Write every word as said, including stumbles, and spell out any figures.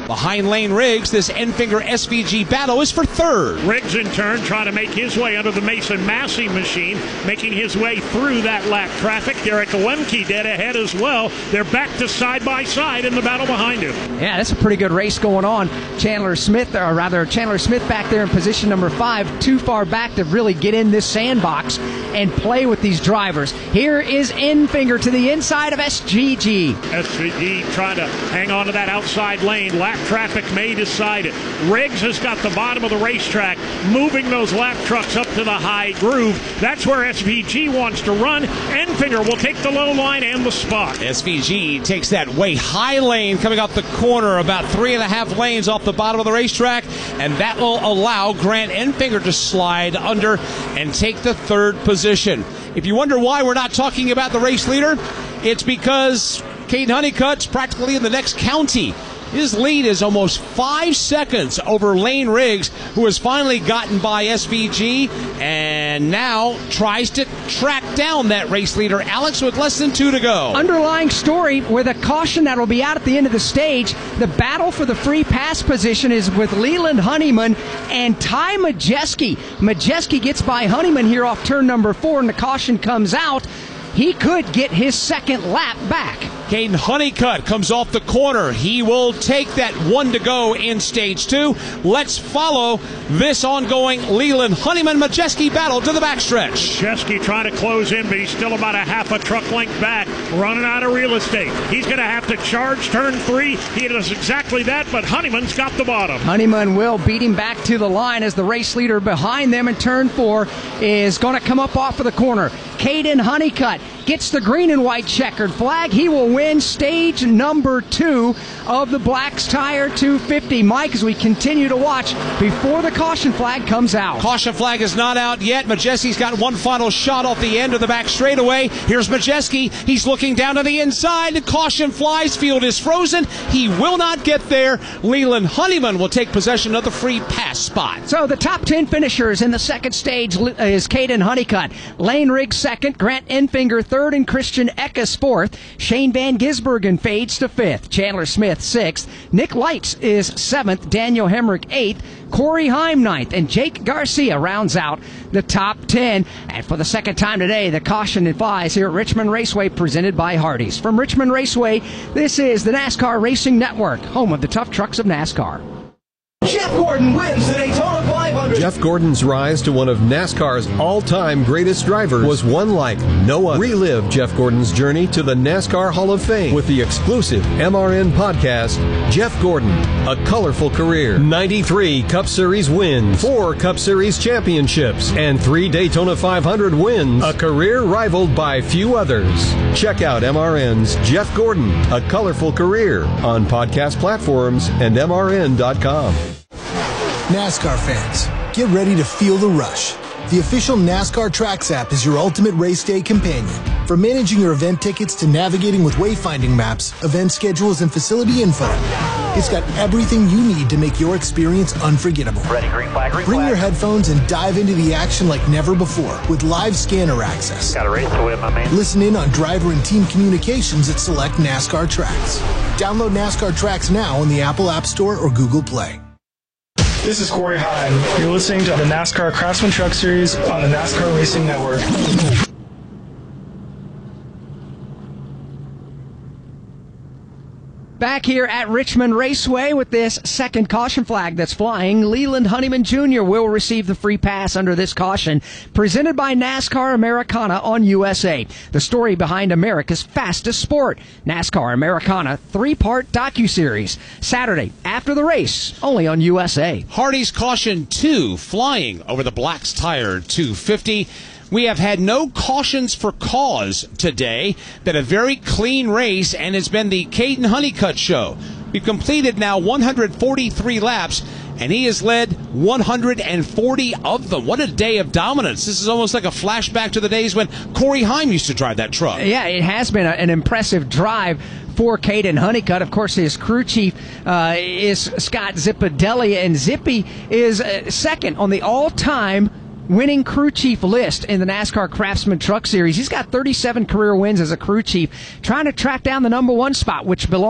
Behind Lane Riggs, this Enfinger S V G battle is for third. Riggs in turn trying to make his way under the Mason Massey machine, making his way through that lap traffic. Derek Lemke dead ahead as well. They're back to side by side in the battle behind him. Yeah, that's a pretty good race going on. Chandler Smith, or rather Chandler Smith back there in position number five, too far back to really get in this sandbox and play with these drivers. Here is Enfinger to the inside of S G G. S G G trying to hang on to that outside lane. Lap traffic may decide it. Riggs has got the bottom of the racetrack, moving those lap trucks up to the high groove. That's where S V G wants to run. Enfinger will take the low line and the spot. S V G takes that way high lane coming off the corner, about three and a half lanes off the bottom of the racetrack, and that will allow Grant Enfinger to slide under and take the third position. If you wonder why we're not talking about the race leader, it's because Caden Honeycutt's practically in the next county. His lead is almost five seconds over Lane Riggs, who has finally gotten by S V G and now tries to track down that race leader, Alex, with less than two to go. Underlying story with a caution that will be out at the end of the stage. The battle for the free pass position is with Leland Honeyman and Ty Majeski. Majeski gets by Honeyman here off turn number four, and the caution comes out. He could get his second lap back. Caden Honeycutt comes off the corner. He will take that one to go in stage two. Let's follow this ongoing Leland Honeyman Majeski battle to the backstretch. Majeski trying to close in, but he's still about a half a truck length back, running out of real estate. He's going to have to charge turn three. He does exactly that, but Honeyman's got the bottom. Honeyman will beat him back to the line as the race leader behind them in turn four is going to come up off of the corner. Caden Honeycutt gets the green and white checkered flag. He will win stage number two of the Black's Tire two fifty. Mike, as we continue to watch before the caution flag comes out. Caution flag is not out yet. Majeski's got one final shot off the end of the back straightaway. Here's Majeski. He's looking down to the inside. The caution flies. Field is frozen. He will not get there. Leland Honeyman will take possession of the free pass spot. So the top ten finishers in the second stage is Caden Honeycutt, Lane Riggs second, Grant Enfinger third, and Christian Eckes fourth. Shane Van Gisbergen fades to fifth. Chandler Smith sixth. Nick Lights is seventh. Daniel Hemrick eighth. Corey Heim ninth. And Jake Garcia rounds out the top ten. And for the second time today, the caution flies here at Richmond Raceway, presented by Hardee's. From Richmond Raceway, this is the NASCAR Racing Network, home of the tough trucks of NASCAR. Jeff Gordon wins the Daytona five hundred. Jeff Gordon's rise to one of NASCAR's all-time greatest drivers was one like no other. Relive Jeff Gordon's journey to the NASCAR Hall of Fame with the exclusive M R N podcast, Jeff Gordon, A Colorful Career. ninety-three Cup Series wins, four Cup Series championships, and three Daytona five hundred wins, a career rivaled by few others. Check out M R N's Jeff Gordon, A Colorful Career on podcast platforms and M R N dot com. NASCAR fans, get ready to feel the rush. The official NASCAR Tracks app is your ultimate race day companion. From managing your event tickets to navigating with wayfinding maps, event schedules, and facility info, it's got everything you need to make your experience unforgettable. Ready, green flag, green Bring flag. your headphones and dive into the action like never before with live scanner access. Got a race to win, my man. Listen in on driver and team communications at select NASCAR Tracks. Download NASCAR Tracks now on the Apple App Store or Google Play. This is Corey Heim. You're listening to the NASCAR Craftsman Truck Series on the NASCAR Racing Network. Back here at Richmond Raceway with this second caution flag that's flying. Leland Honeyman Junior will receive the free pass under this caution, presented by NASCAR Americana on U S A. The story behind America's fastest sport. NASCAR Americana three-part docuseries. Saturday after the race, only on U S A. Hardee's Caution two flying over the Black's Tire two fifty. We have had no cautions for cause today. Been a very clean race, and it's been the Caden Honeycutt show. We've completed now one hundred forty-three laps, and he has led one hundred forty of them. What a day of dominance. This is almost like a flashback to the days when Corey Heim used to drive that truck. Yeah, it has been a, an impressive drive for Caden Honeycutt. Of course, his crew chief uh, is Scott Zippadelli, and Zippy is uh, second on the all-time winning crew chief list in the NASCAR Craftsman Truck Series. He's got thirty-seven career wins as a crew chief, trying to track down the number one spot, which belongs